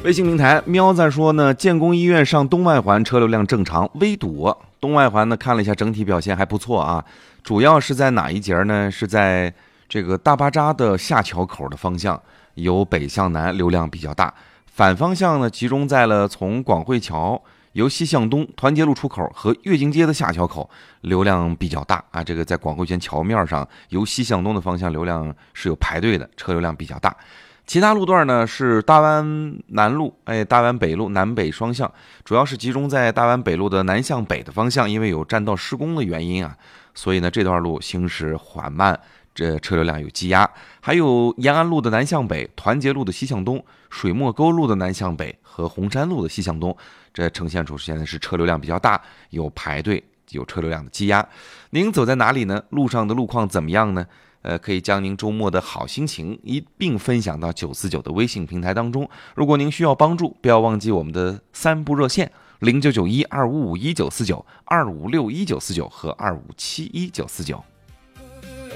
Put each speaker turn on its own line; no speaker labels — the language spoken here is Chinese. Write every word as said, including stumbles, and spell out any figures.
微信平台喵在说呢，建工医院上东外环车流量正常，微堵。东外环呢看了一下，整体表现还不错啊。主要是在哪一节呢？是在这个大巴扎的下桥口的方向，由北向南流量比较大。反方向呢，集中在了从广汇桥由西向东团结路出口和月经街的下桥口，流量比较大啊。这个在广汇圈桥面上由西向东的方向流量是有排队的，车流量比较大。其他路段呢是大湾南路、哎，大湾北路南北双向，主要是集中在大湾北路的南向北的方向，因为有占道施工的原因啊，所以呢这段路行驶缓慢，这车流量有积压。还有延安路的南向北、团结路的西向东、水墨沟路的南向北和红山路的西向东，这呈现出现在是车流量比较大，有排队，有车流量的积压。您走在哪里呢？路上的路况怎么样呢？呃，可以将您周末的好心情一并分享到九四九的微信平台当中。如果您需要帮助，不要忘记我们的三部热线零九九一二五五一九四九、二五六一九四九和二五七一九四九。